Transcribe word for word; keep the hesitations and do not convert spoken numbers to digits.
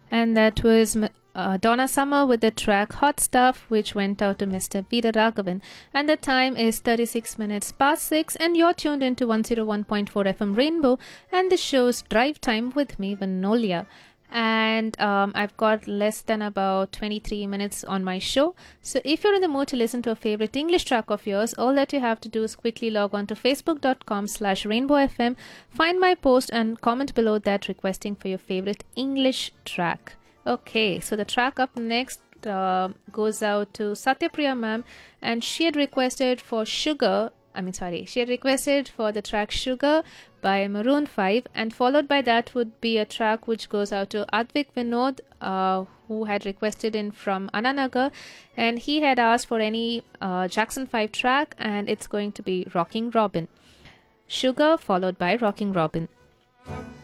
And that was uh, Donna Summer with the track Hot Stuff, which went out to Mister Peter Raghavan. And the time is thirty-six minutes past six, and you're tuned into one oh one point four F M Rainbow, and the show's Drive Time with me, Vanolia. And um, I've got less than about twenty-three minutes on my show. So if you're in the mood to listen to a favorite English track of yours, all that you have to do is quickly log on to facebook.com slash rainbowfm, find my post and comment below that requesting for your favorite English track. Okay, so the track up next uh, goes out to Satyapriya ma'am, and she had requested for Sugar I mean, sorry, she had requested for the track Sugar by Maroon five, and followed by that would be a track which goes out to Advik Vinod, uh, who had requested in from Ananagar, and he had asked for any uh, Jackson five track, and it's going to be Rocking Robin. Sugar followed by Rocking Robin.